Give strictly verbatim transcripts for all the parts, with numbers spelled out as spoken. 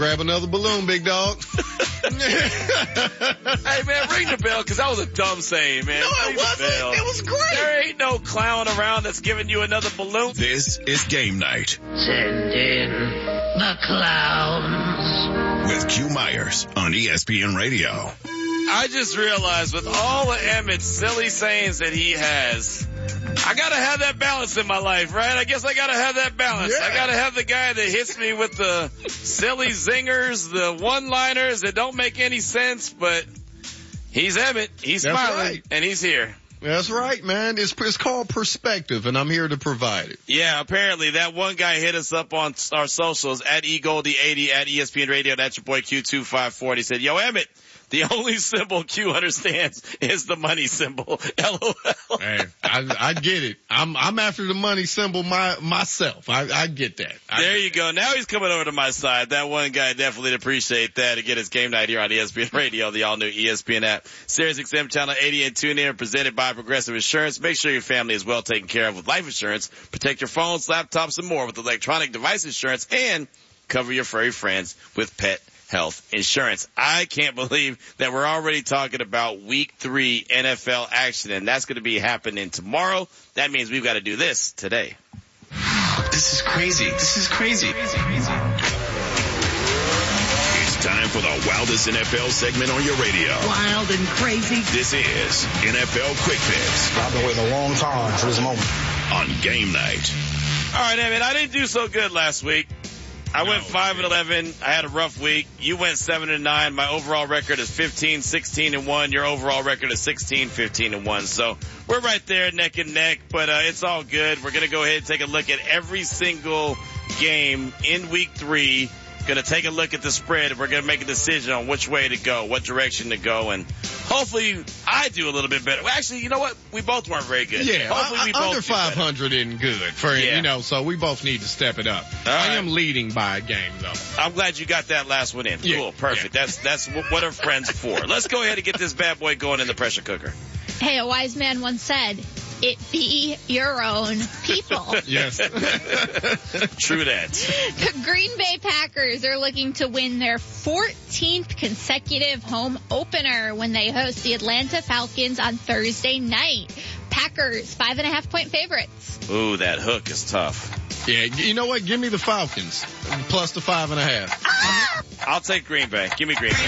Grab another balloon, big dog. Hey, man, ring the bell, because that was a dumb saying, man. No, it ring the wasn't. bell. It was great. There ain't no clown around that's giving you another balloon. This is Game Night. Send in the clowns. With Q Myers on E S P N Radio. I just realized with all of Emmitt's silly sayings that he has, I gotta have that balance in my life, right? I guess I gotta have that balance. Yeah. I gotta have the guy that hits me with the silly zingers, the one-liners that don't make any sense, but he's Emmett. He's That's smiling, right. and he's here. That's right, man. It's, it's called perspective, and I'm here to provide it. Yeah, apparently that one guy hit us up on our socials at E Goldie eighty at E S P N Radio. That's your boy Q two five four. He said, "Yo, Emmett, the only symbol Q understands is the money symbol." LOL. Hey, I, I get it. I'm I'm after the money symbol my myself. I, I get that. I There get you go. Now he's coming over to my side. That one guy definitely appreciate that. Again, it's Game Night here on E S P N Radio, the all-new E S P N app. Sirius X M Channel eighty and tune in, presented by Progressive Insurance. Make sure your family is well taken care of with life insurance. Protect your phones, laptops, and more with electronic device insurance, and cover your furry friends with pet health insurance. I can't believe that we're already talking about week three N F L action, and that's going to be happening tomorrow. That means we've got to do this today. This is crazy. This is crazy. It's time for the wildest N F L segment on your radio. Wild and crazy. This is N F L Quick Picks I've been waiting a long time for this moment. on Game Night. All right, Evan, I didn't do so good last week. I went five and eleven. I had a rough week. You went seven and nine. My overall record is fifteen, sixteen and one. Your overall record is sixteen, fifteen and one. So we're right there neck and neck, but uh, it's all good. We're going to go ahead and take a look at every single game in week three. Going to take a look at the spread. We're going to make a decision on which way to go, what direction to go, and hopefully I do a little bit better. Well, actually, you know what? We both weren't very good. Yeah, hopefully I, we I, both under do better. five hundred isn't good for Yeah. you know. So we both need to step it up. All I right. am leading by a game though. I'm glad you got that last one in. Yeah, Cool, perfect. That's that's wh- what are friends for. Let's go ahead and get this bad boy going in the pressure cooker. Hey, a wise man once said, "It be your own people." Yes. True that. The Green Bay Packers are looking to win their fourteenth consecutive home opener when they host the Atlanta Falcons on Thursday night. Packers, five and a half point favorites. Ooh, that hook is tough. Yeah. You know what? Give me the Falcons plus the five and a half. I'll take Green Bay. Give me Green Bay.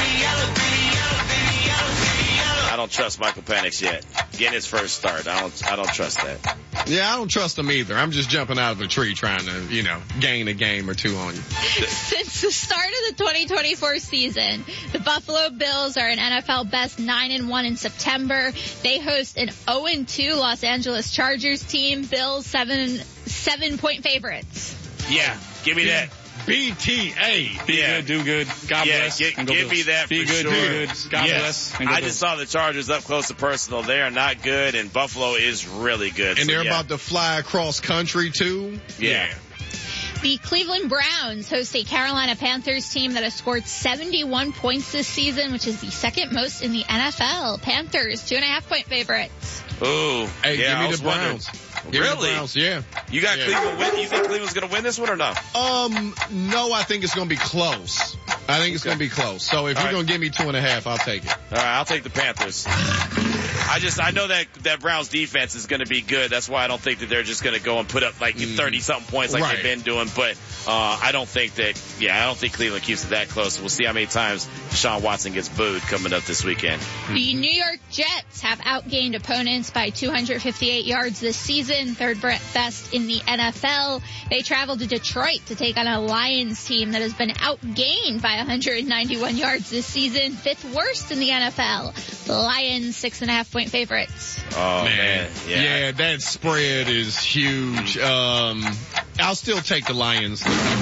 I don't trust Michael Penix yet. Getting his first start. I don't I don't trust that. Yeah, I don't trust them either. I'm just jumping out of a tree trying to, you know, gain a game or two on you. Since the start of the twenty twenty-four season, the Buffalo Bills are an N F L best nine and one in September. They host an oh and two Los Angeles Chargers team. Bills seven seven point favorites. Yeah, give me that. B T A. Be Yeah. good, do good. God Yeah, bless. gi- and go give me Bills. that Be for good, sure. do good. God Yes. bless. And go I Bills. just saw the Chargers up close and personal. They are not good, and Buffalo is really good. And So, they're yeah. about to fly across country too. Yeah. The Cleveland Browns host a Carolina Panthers team that has scored seventy-one points this season, which is the second most in the N F L. Panthers, two and a half point favorites. Ooh. Hey, yeah, I give me was the wondering- Browns. Give me the Really? Browns, yeah. You got Yeah. Cleveland win? You think Cleveland's going to win this one or no? Um, no, I think it's going to be close. I think it's going to be close. So if All you're right. going to give me two and a half, I'll take it. All right, I'll take the Panthers. I just, I know that, that Browns defense is going to be good. That's why I don't think that they're just going to go and put up like thirty something points like Right. they've been doing. But, uh, I don't think that, yeah, I don't think Cleveland keeps it that close. We'll see how many times Deshaun Watson gets booed coming up this weekend. The New York Jets have outgained opponents by two hundred fifty-eight yards this season, third best in the N F L. They travel to Detroit to take on a Lions team that has been outgained by one hundred ninety-one yards this season, fifth worst in the N F L. The Lions, six and a half point favorites. Oh, man. Yeah. Yeah. that spread is huge. Um, I'll still take the Lions.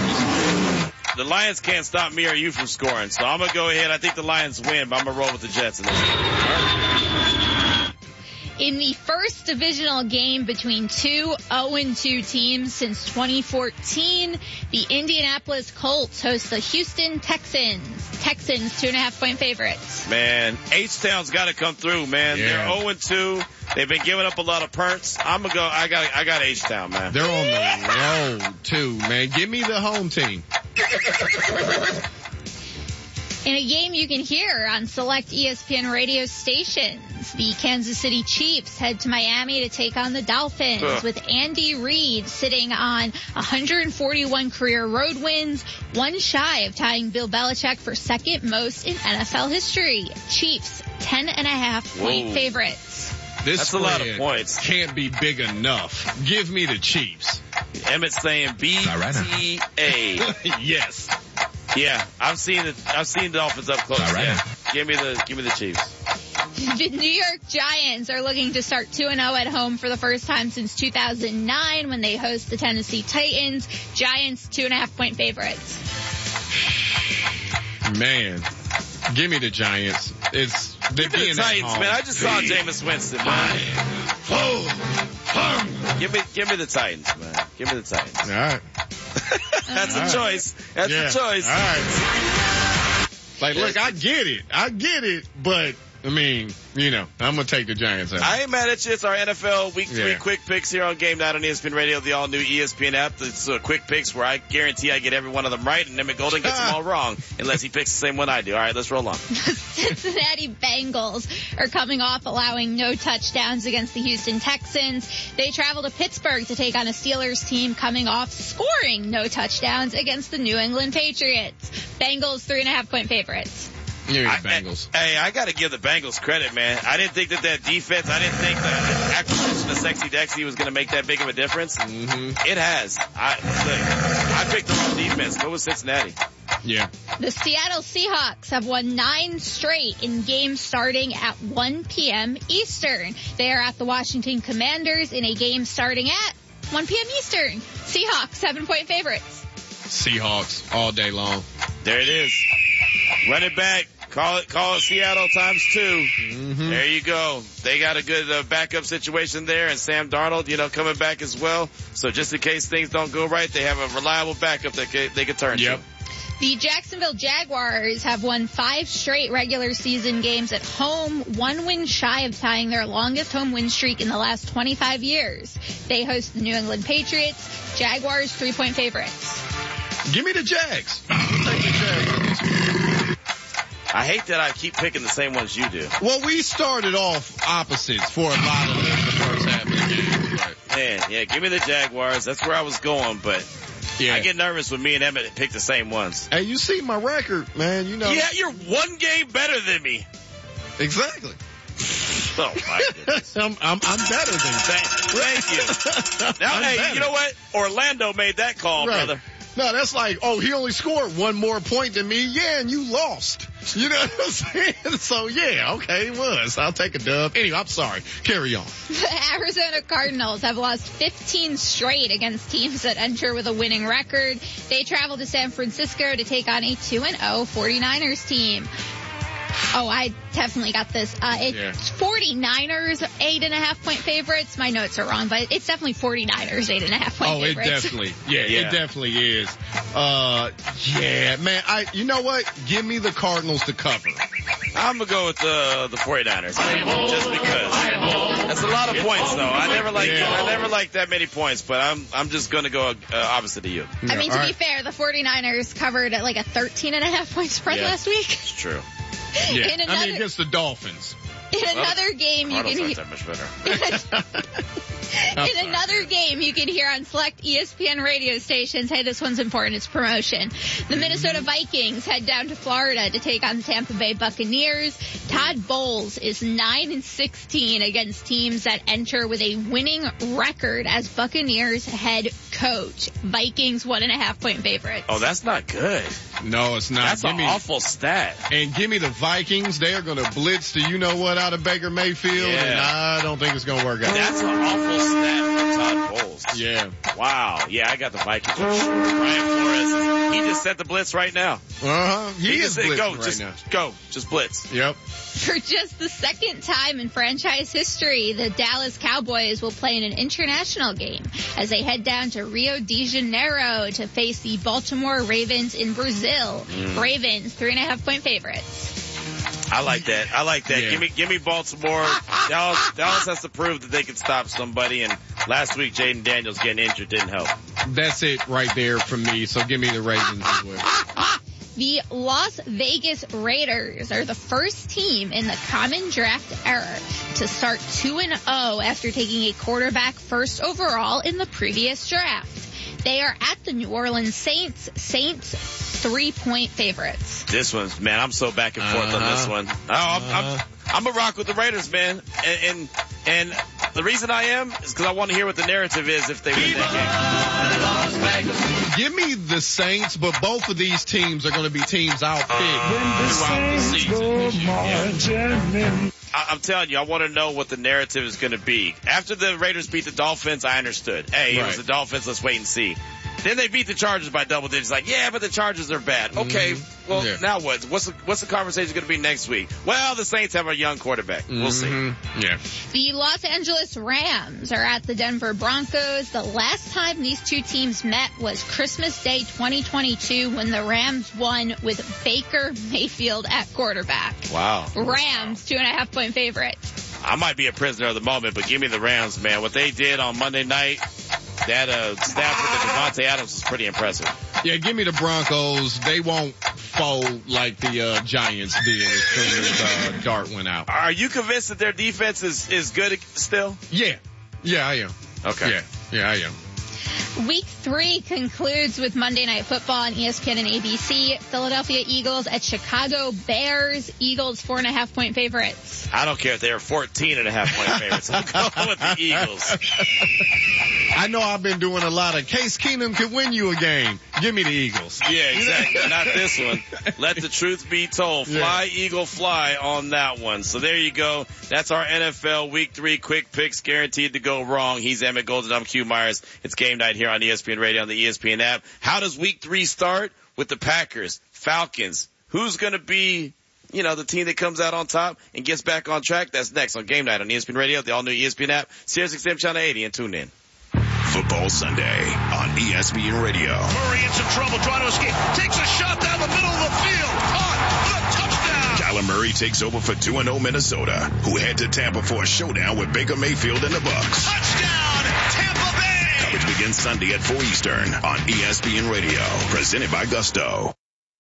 The Lions can't stop me or you from scoring. So I'm going to go ahead. I think the Lions win, but I'm going to roll with the Jets in this game. In the first divisional game between two oh and two teams since twenty fourteen, the Indianapolis Colts host the Houston Texans. Texans, two and a half point favorites. Man, H-Town's got to come through, man. Yeah. They're oh and two. They've been giving up a lot of punts. I'm going to go, I got, I got H-Town, man. They're on the road too, man. Give me the home team. In a game you can hear on select E S P N radio stations, the Kansas City Chiefs head to Miami to take on the Dolphins Ugh. with Andy Reid sitting on one hundred forty-one career road wins, one shy of tying Bill Belichick for second most in N F L history. Chiefs, ten and a half point Whoa. favorites. This That's a lot of points. Can't be big enough. Give me the Chiefs. Emmett's saying B T A. Yes. Yeah, I've seen it. I've seen the Dolphins up close. All right. Yeah. Give me the, give me the Chiefs. The New York Giants are looking to start two and oh at home for the first time since two thousand nine when they host the Tennessee Titans. Giants, two and a half point favorites. Man, give me the Giants. It's they Give me being the at Titans, home. man. I just saw Jameis Winston, man. Give me, give me the Titans, man. Give me the Titans. All right. That's All a right. choice. That's Yeah. a choice. All right. Like, look, I get it. I get it, but I mean, you know, I'm gonna take the Giants out. I ain't mad at you. It's our N F L Week three Yeah. quick picks here on Game Night on E S P N Radio, the all-new E S P N app. It's uh, quick picks where I guarantee I get every one of them right, and Emmett Golden gets them all wrong, unless he picks the same one I do. All right, let's roll on. The Cincinnati Bengals are coming off allowing no touchdowns against the Houston Texans. They travel to Pittsburgh to take on a Steelers team coming off scoring no touchdowns against the New England Patriots. Bengals, three and a half point favorites. Give me the I- Bengals. Hey, I got to give the Bengals credit, man. I didn't think that that defense, I didn't think the acquisition of Sexy Dexy was going to make that big of a difference. Mm-hmm. It has. I look, I picked the wrong defense. Go with Cincinnati. Yeah. The Seattle Seahawks have won nine straight in games starting at one p.m. Eastern. They are at the Washington Commanders in a game starting at one p.m. Eastern. Seahawks, seven point favorites. Seahawks all day long. There it is. Run it back. Call it, call it Seattle times two. Mm-hmm. There you go. They got a good uh, backup situation there, and Sam Darnold, you know, coming back as well. So just in case things don't go right, they have a reliable backup that ca- they can turn Yep. to. The Jacksonville Jaguars have won five straight regular season games at home, one win shy of tying their longest home win streak in the last twenty-five years. They host the New England Patriots. Jaguars, three point favorites. Give me the Jags. I'll take the Jags on this one. I hate that I keep picking the same ones you do. Well, we started off opposites for a lot of the, the first half of the game. But Man, yeah, give me the Jaguars. That's where I was going, but yeah. I get nervous when me and Emmett pick the same ones. Hey, you see my record, man. You know. Yeah, you're one game better than me. Exactly. Oh, my goodness. I'm, I'm, I'm better than Thank, thank you. Now, I'm hey, better. you know what? Orlando made that call, Right. brother. No, that's like, oh, he only scored one more point than me. Yeah, and you lost. You know what I'm saying? So, yeah, okay, it was. I'll take a dub. Anyway, I'm sorry. Carry on. The Arizona Cardinals have lost fifteen straight against teams that enter with a winning record. They travel to San Francisco to take on a two and oh 49ers team. Oh, I definitely got this. Uh, it's Yeah. 49ers, eight and a half point favorites. My notes are wrong, but it's definitely 49ers, eight and a half point Oh, it favorites. definitely, yeah, Yeah. it definitely is. Uh, yeah, man, I, you know what? Give me the Cardinals to cover. I'm going to go with the the 49ers. Just because. That's a lot of points, though. I never like Yeah. I never like that many points, but I'm I'm just going to go uh, opposite of you. I mean, to all be right. fair, the 49ers covered at like a thirteen and a half point spread Yeah. last week. It's true. Yeah, in I another- mean, against the Dolphins. In another game, you Cardinals can aren't that much better. In another game you can hear on select E S P N radio stations. Hey, this one's important. It's promotion. The Minnesota Vikings head down to Florida to take on the Tampa Bay Buccaneers. Todd Bowles is nine and sixteen against teams that enter with a winning record as Buccaneers head coach. Vikings one and a half point favorites. Oh, that's not good. No, it's not. That's give an me, awful stat. And give me the Vikings. They are going to blitz the you-know-what out of Baker Mayfield, Yeah. and I don't think it's going to work out. That's an awful stat for Todd Bowles. Yeah. Wow. Yeah, I got the Vikings. Brian Flores, he just set the blitz right now. Uh-huh. He, He is just said, blitzing go, right just now. go, just blitz. Yep. For just the second time in franchise history, the Dallas Cowboys will play in an international game as they head down to Rio de Janeiro to face the Baltimore Ravens in Brazil. Mm. Ravens, three and a half point favorites. I like that. I like that. Yeah. Give me, give me Baltimore. Dallas, Dallas has to prove that they can stop somebody. And last week, Jaden Daniels getting injured didn't help. That's it right there for me, so give me the Ravens as well. The Las Vegas Raiders are the first team in the common draft era to start two and oh after taking a quarterback first overall in the previous draft. They are at the New Orleans Saints. Saints three-point favorites. This one's, man, I'm so back and forth uh-huh. on this one. Oh, I'm, I'm, I'm a rock with the Raiders, man. And, and, and the reason I am is because I want to hear what the narrative is if they win that game. Give me the Saints, but both of these teams are going to be teams I'll pick throughout the season. Yeah. I, I'm telling you, I want to know what the narrative is going to be. After the Raiders beat the Dolphins, I understood. Hey, it right. was the Dolphins, let's wait and see. Then they beat the Chargers by double digits. Like, yeah, but the Chargers are bad. Okay, mm-hmm. well, yeah. now what? What's the, what's the conversation going to be next week? Well, the Saints have a young quarterback. We'll mm-hmm. see. Yeah. The Los Angeles Rams are at the Denver Broncos. The last time these two teams met was Christmas Day twenty twenty-two when the Rams won with Baker Mayfield at quarterback. Wow. Rams, two and a half point favorites. I might be a prisoner of the moment, but give me the Rams, man. What they did on Monday night, that uh, Stafford and Devontae Adams was pretty impressive. Yeah, give me the Broncos. They won't fold like the uh, Giants did as soon as uh, Dart went out. Are you convinced that their defense is, is good still? Yeah. Yeah, I am. Okay. Yeah, yeah, I am. Week three concludes with Monday Night Football on E S P N and A B C. Philadelphia Eagles at Chicago Bears. Eagles four and a half point favorites. I don't care if they're fourteen and a half point favorites. I'm going with the Eagles. I know I've been doing a lot of Case Keenum could win you a game. Give me the Eagles. Yeah, exactly. Not this one. Let the truth be told. Fly, yeah. Eagle, fly on that one. So there you go. That's our N F L Week three quick picks guaranteed to go wrong. He's Emmett Golden. I'm Q Myers. It's game night here on E S P N Radio on the E S P N app. How does Week three start? With the Packers, Falcons. Who's going to be, you know, the team that comes out on top and gets back on track? That's next on game night on E S P N Radio, the all-new E S P N app, Sirius X M Channel eighty, and tune in. Football Sunday on E S P N Radio. Murray in some trouble trying to escape. Takes a shot down the middle of the field. Caught. The touchdown. Kyler Murray takes over for two and oh Minnesota, who head to Tampa for a showdown with Baker Mayfield and the Bucs. Touchdown, Tampa Bay. Coverage begins Sunday at four Eastern on E S P N Radio. Presented by Gusto.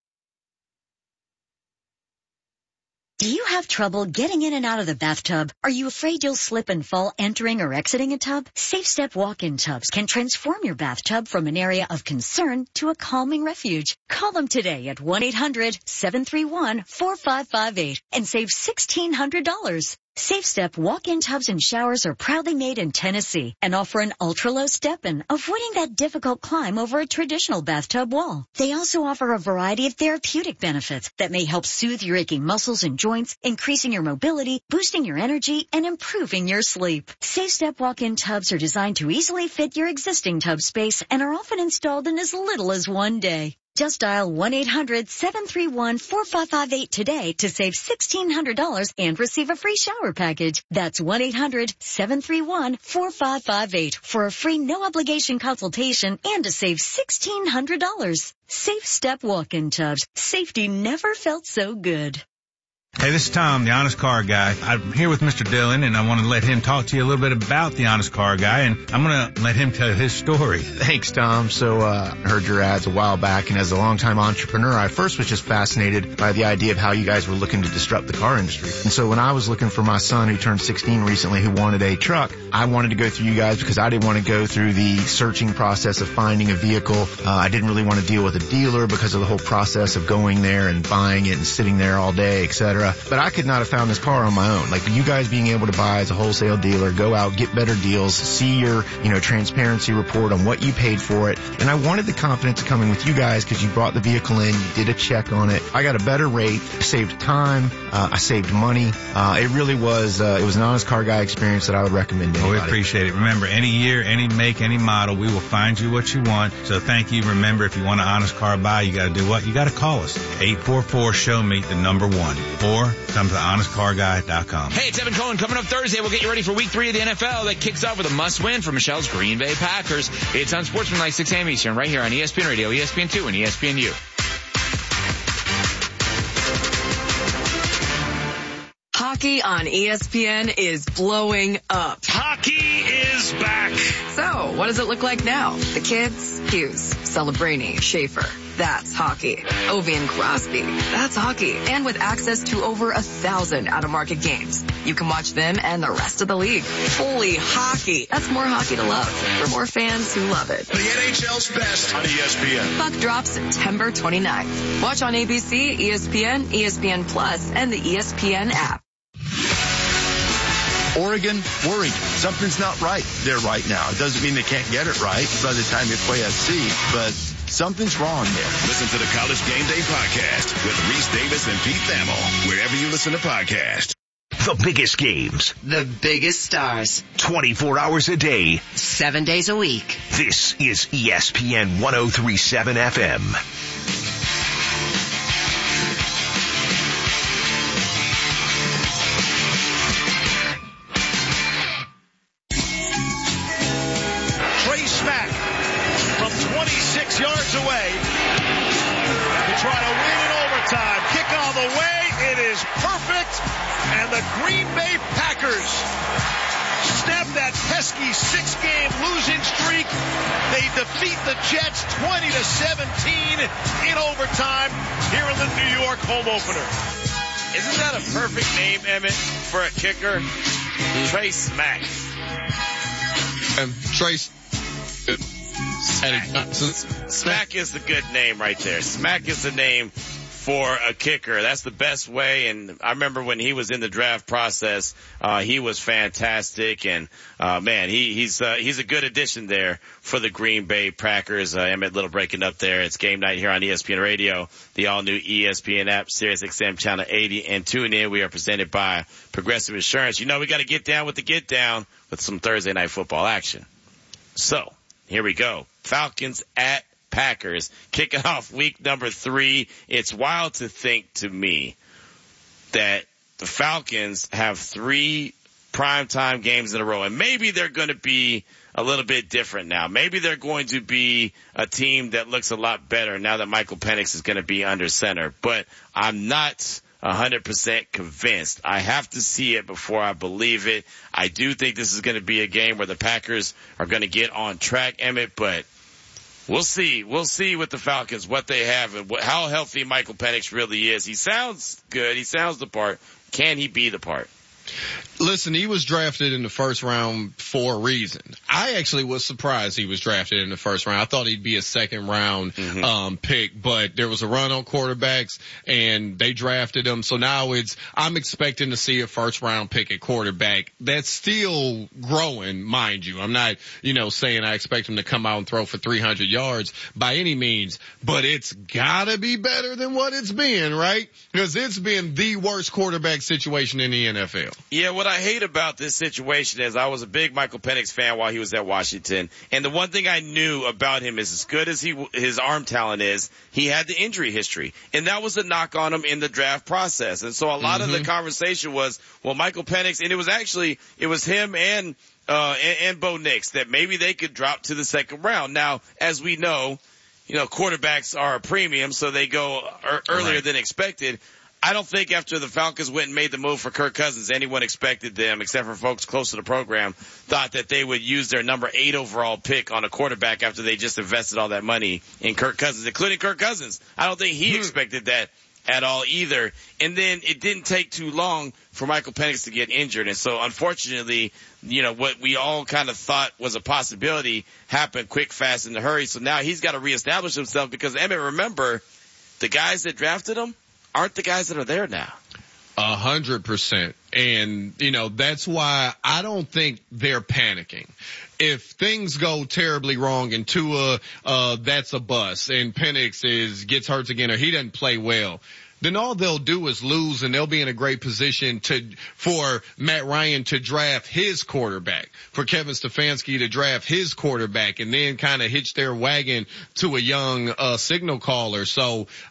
Do you have trouble getting in and out of the bathtub? Are you afraid you'll slip and fall entering or exiting a tub? Safe Step walk-in tubs can transform your bathtub from an area of concern to a calming refuge. Call them today at one eight hundred seven three one four five five eight and save sixteen hundred dollars. Safe Step walk-in tubs and showers are proudly made in Tennessee and offer an ultra-low step-in, avoiding that difficult climb over a traditional bathtub wall. They also offer a variety of therapeutic benefits that may help soothe your aching muscles and joints, increasing your mobility, boosting your energy, and improving your sleep. Safe Step walk-in tubs are designed to easily fit your existing tub space and are often installed in as little as one day. Just dial one eight hundred seven three one four five five eight today to save sixteen hundred dollars and receive a free shower package. That's one eight hundred seven three one four five five eight for a free no-obligation consultation and to save sixteen hundred dollars. Safe Step walk-in tubs. Safety never felt so good. Hey, this is Tom, the Honest Car Guy. I'm here with Mister Dillon, and I want to let him talk to you a little bit about the Honest Car Guy, and I'm going to let him tell his story. Thanks, Tom. So, uh, I heard your ads a while back, and as a longtime entrepreneur, I first was just fascinated by the idea of how you guys were looking to disrupt the car industry. And so when I was looking for my son, who turned sixteen recently, who wanted a truck, I wanted to go through you guys because I didn't want to go through the searching process of finding a vehicle. Uh, I didn't really want to deal with a dealer because of the whole process of going there and buying it and sitting there all day, et cetera. But I could not have found this car on my own. Like, you guys being able to buy as a wholesale dealer, go out, get better deals, see your, you know, transparency report on what you paid for it. And I wanted the confidence of coming with you guys because you brought the vehicle in, you did a check on it. I got a better rate, saved time, uh, I saved money. Uh, it really was, uh, it was an Honest Car Guy experience that I would recommend to anybody. Oh, we appreciate it. Remember, any year, any make, any model, we will find you what you want. So thank you. Remember, if you want an Honest Car Buy, you got to do what? You got to call us. eight four four, show me the number one. Or come to honest car guy dot com. Hey, it's Evan Cohen. Coming up Thursday, we'll get you ready for week three of the N F L that kicks off with a must-win for Michelle's Green Bay Packers. It's on Sportsmanlike six a.m. Eastern, right here on E S P N Radio, E S P N two, and E S P N U. Hockey on E S P N is blowing up. Hockey is back. So, what does it look like now? The kids Hughes, Celebrini, Schaefer. That's hockey. Ovi and Crosby. That's hockey. And with access to over a thousand out-of-market games, you can watch them and the rest of the league. Fully hockey. That's more hockey to love for more fans who love it. The N H L's best on E S P N. Puck drops September twenty-ninth. Watch on A B C, E S P N, E S P N Plus, and the E S P N app. Oregon, worried. Something's not right there right now. It doesn't mean they can't get it right by the time they play S C, but something's wrong there. Listen to the College Game Day podcast with Reese Davis and Pete Thamel, wherever you listen to podcasts. The biggest games. The biggest stars. twenty-four hours a day. Seven days a week. This is E S P N one oh three point seven F M. twenty-six yards away to try to win in overtime. Kick on the way. It is perfect. And the Green Bay Packers snap that pesky six-game losing streak. They defeat the Jets twenty to seventeen in overtime here in the New York home opener. Isn't that a perfect name, Emmett, for a kicker? Trey Smack. Um, Trace. Smack. Smack is the good name right there. Smack is the name for a kicker. That's the best way. And I remember when he was in the draft process, uh, he was fantastic. And, uh, man, he, he's, uh, he's a good addition there for the Green Bay Packers. Uh, Emmett Little breaking up there. It's game night here on E S P N Radio, the all new E S P N app, Sirius X M channel eighty, and tune in. We are presented by Progressive Insurance. You know, we got to get down with the get down with some Thursday night football action. So here we go. Falcons at Packers, kicking off week number three. It's wild to think to me that the Falcons have three primetime games in a row, and maybe they're going to be a little bit different now. Maybe they're going to be a team that looks a lot better now that Michael Penix is going to be under center, but I'm not one hundred percent convinced. I have to see it before I believe it. I do think this is going to be a game where the Packers are going to get on track, Emmett, but we'll see. We'll see with the Falcons what they have and what, how healthy Michael Penix really is. He sounds good. He sounds the part. Can he be the part? Listen, he was drafted in the first round for a reason. I actually was surprised he was drafted in the first round. I thought he'd be a second round mm-hmm. um pick, but there was a run on quarterbacks and they drafted him. So now it's, I'm expecting to see a first round pick at quarterback. That's still growing, mind you. I'm not, you know, saying I expect him to come out and throw for three hundred yards by any means, but it's gotta be better than what it's been, right? Because it's been the worst quarterback situation in the N F L. Yeah, what I hate about this situation is I was a big Michael Penix fan while he was at Washington, and the one thing I knew about him is as good as he his arm talent is, he had the injury history, and that was a knock on him in the draft process. And so a lot mm-hmm. of the conversation was, well, Michael Penix, and it was actually it was him and uh and, and Bo Nix that maybe they could drop to the second round. Now, as we know, you know, quarterbacks are a premium, so they go er- earlier right. than expected. I don't think after the Falcons went and made the move for Kirk Cousins, anyone expected them, except for folks close to the program, thought that they would use their number eight overall pick on a quarterback after they just invested all that money in Kirk Cousins, including Kirk Cousins. I don't think he expected that at all either. And then it didn't take too long for Michael Penix to get injured. And so unfortunately, you know, what we all kind of thought was a possibility happened quick, fast, in a hurry. So now he's got to reestablish himself because, Emmett, remember, the guys that drafted him aren't the guys that are there now. A hundred percent. And, you know, that's why I don't think they're panicking. If things go terribly wrong and Tua, uh, that's a bust and Penix is, gets hurt again or he doesn't play well, then all they'll do is lose and they'll be in a great position to, for Matt Ryan to draft his quarterback, for Kevin Stefanski to draft his quarterback and then kind of hitch their wagon to a young, uh, signal caller. So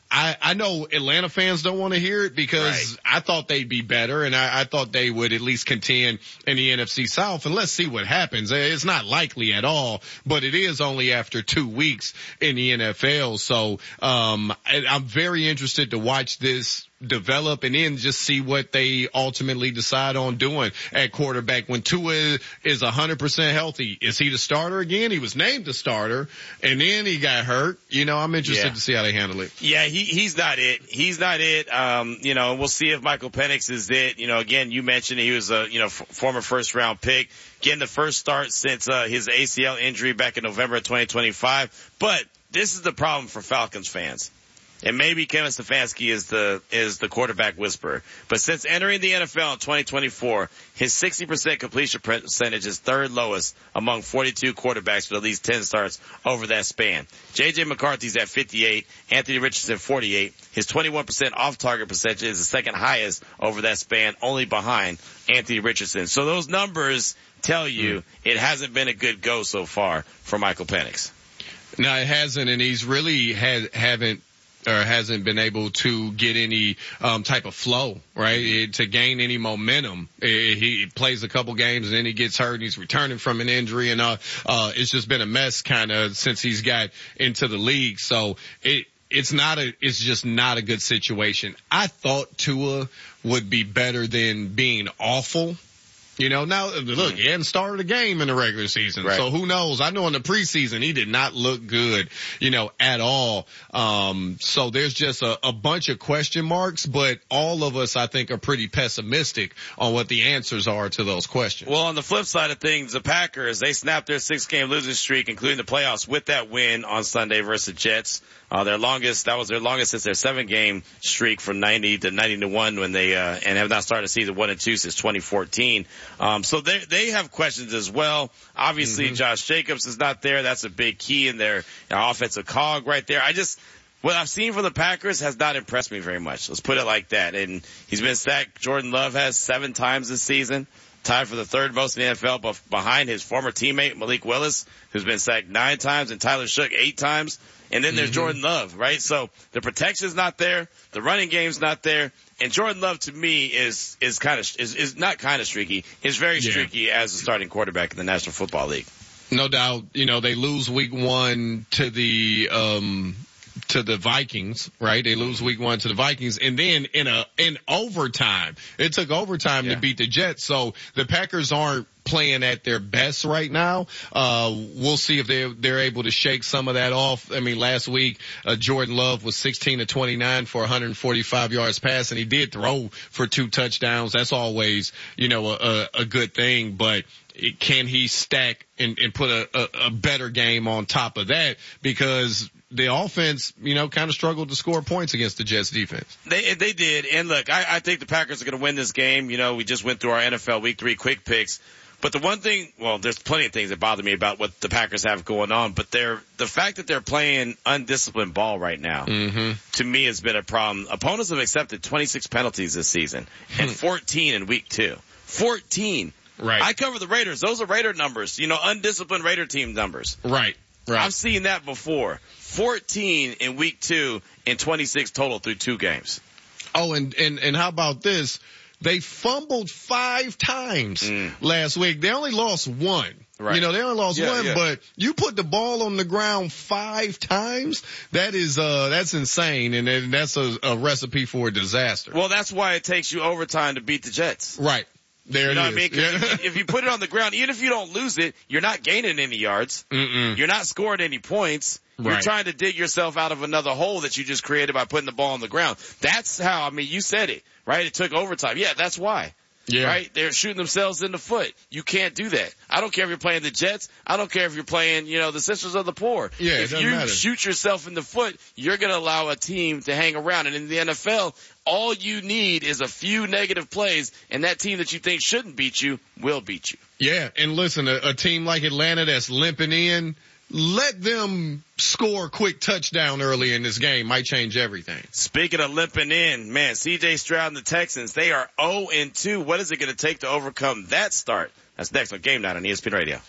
I, I know Atlanta fans don't want to hear it because right. I thought they'd be better, and I, I thought they would at least contend in the N F C South. And let's see what happens. It's not likely at all, but it is only after two weeks in the N F L. So um, I, I'm very interested to watch this develop and then just see what they ultimately decide on doing at quarterback when Tua is one hundred percent healthy. Is he the starter again? He was named the starter, and then he got hurt. You know, I'm interested yeah. to see how they handle it. Yeah, he he's not it. He's not it. Um, you know, we'll see if Michael Penix is it. You know, again, you mentioned he was a, you know, f- former first round pick, getting the first start since uh, his A C L injury back in November of twenty twenty-five. But this is the problem for Falcons fans. And maybe Kevin Stefanski is the, is the quarterback whisperer. But since entering the N F L in twenty twenty-four, his sixty percent completion percentage is third lowest among forty-two quarterbacks with at least ten starts over that span. J J McCarthy's at fifty-eight, Anthony Richardson forty-eight. His twenty-one percent off-target percentage is the second highest over that span, only behind Anthony Richardson. So those numbers tell you mm. it hasn't been a good go so far for Michael Penix. No, it hasn't, and he's really had, haven't or hasn't been able to get any um type of flow, right? It, to gain any momentum. It, he plays a couple games and then he gets hurt and he's returning from an injury, and uh uh it's just been a mess kind of since he's got into the league. So it it's not a it's just not a good situation. I thought Tua would be better than being awful. You know, now, look, he hadn't started a game in the regular season, right. So who knows? I know in the preseason he did not look good, you know, at all. Um, so there's just a, a bunch of question marks, but all of us, I think, are pretty pessimistic on what the answers are to those questions. Well, on the flip side of things, the Packers, they snapped their six-game losing streak, including the playoffs, with that win on Sunday versus the Jets. Uh, their longest, that was their longest since their seven game streak from ninety to ninety to one when they, uh, and have not started the season one and two since twenty fourteen. Um, so they, they have questions as well. Obviously, mm-hmm. Josh Jacobs is not there. That's a big key in their, their offensive cog right there. I just, what I've seen from the Packers has not impressed me very much. Let's put it like that. And he's been sacked. Jordan Love has seven times this season, tied for the third most in the N F L, but behind his former teammate Malik Willis, who's been sacked nine times, and Tyler Shook eight times. And then there's mm-hmm. Jordan Love, right? So the protection's not there, the running game's not there, and Jordan Love to me is is kind of is, is not kind of streaky. Is very yeah. streaky as a starting quarterback in the National Football League. No doubt. You know, they lose week one to the um to the Vikings, right? They lose week one to the Vikings, and then in a in overtime, it took overtime yeah. to beat the Jets. So the Packers aren't playing at their best right now. Uh, we'll see if they're, they're able to shake some of that off. I mean, last week, uh, Jordan Love was sixteen to twenty-nine for one hundred forty-five yards passing. He did throw for two touchdowns. That's always, you know, a, a good thing, but it, can he stack and, and put a, a, a better game on top of that? Because the offense, you know, kind of struggled to score points against the Jets defense. They they did. And look, I, I think the Packers are going to win this game. You know, we just went through our N F L Week three quick picks. But the one thing, well, there's plenty of things that bother me about what the Packers have going on, but they're, the fact that they're playing undisciplined ball right now, mm-hmm. to me has been a problem. Opponents have accepted twenty-six penalties this season and fourteen in week two. fourteen. Right. I cover the Raiders. Those are Raider numbers, you know, undisciplined Raider team numbers. Right. Right. I've seen that before. fourteen in week two and twenty-six total through two games. Oh, and, and, and how about this? They fumbled five times mm. last week. They only lost one. Right. You know, they only lost yeah, one, yeah. but you put the ball on the ground five times. That is, uh, that's insane. And, and that's a, a recipe for a disaster. Well, that's why it takes you overtime to beat the Jets. Right. There you know it what I mean? Yeah. If, if you put it on the ground, even if you don't lose it, you're not gaining any yards. Mm-mm. You're not scoring any points. You're right. trying to dig yourself out of another hole that you just created by putting the ball on the ground. That's how, I mean, you said it, right? It took overtime. Yeah, that's why. Yeah. Right? They're shooting themselves in the foot. You can't do that. I don't care if you're playing the Jets. I don't care if you're playing, you know, the Sisters of the Poor. Yeah, if it doesn't you matter. shoot yourself in the foot, you're going to allow a team to hang around. And in the N F L, all you need is a few negative plays, and that team that you think shouldn't beat you will beat you. Yeah, and listen, a, a team like Atlanta that's limping in, let them score a quick touchdown early in this game. Might change everything. Speaking of limping in, man, C J Stroud and the Texans, they are oh and two. What is it going to take to overcome that start? That's next on Game Night on E S P N Radio.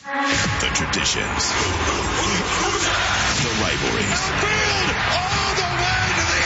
The traditions. The rivalries. Field all the way to the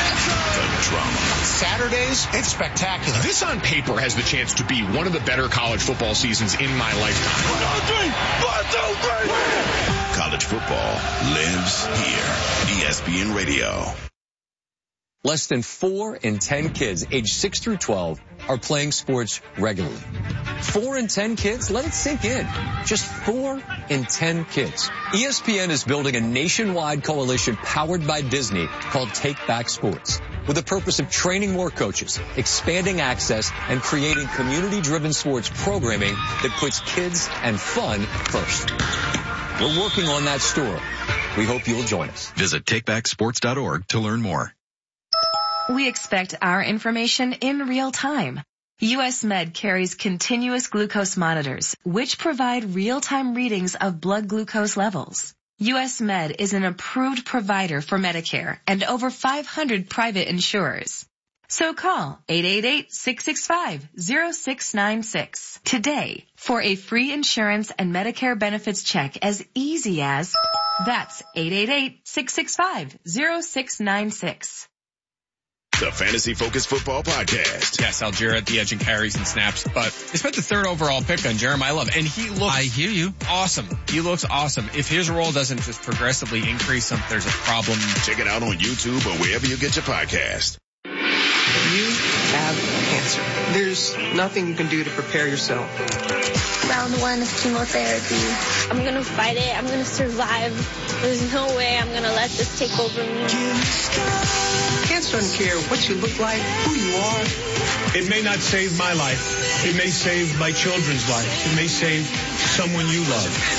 Saturdays, it's spectacular. This on paper has the chance to be one of the better college football seasons in my lifetime. One, two, three. One, two, three. College football lives here. E S P N Radio. Less than four in ten kids aged six through twelve are playing sports regularly. Four in ten kids? Let it sink in. Just four in ten kids. E S P N is building a nationwide coalition powered by Disney called Take Back Sports, with the purpose of training more coaches, expanding access, and creating community-driven sports programming that puts kids and fun first. We're working on that story. We hope you'll join us. Visit take back sports dot org to learn more. We expect our information in real time. U S Med carries continuous glucose monitors, which provide real-time readings of blood glucose levels. U S Med is an approved provider for Medicare and over five hundred private insurers. So call eight eight eight, six six five, zero six nine six today for a free insurance and Medicare benefits check as easy as that's eight eight eight, six six five, zero six nine six. The Fantasy Focus Football Podcast. Yes, Algier at the edge and carries and snaps, but they spent the third overall pick on Jeremiah Love, and he looks I hear you. awesome. He looks awesome. If his role doesn't just progressively increase, there's a problem. Check it out on YouTube or wherever you get your podcast. You have cancer. There's nothing you can do to prepare yourself. Round one of chemotherapy. I'm going to fight it. I'm going to survive. There's no way I'm going to let this take over me. Cancer doesn't care what you look like, who you are. It may not save my life. It may save my children's lives. It may save someone you love.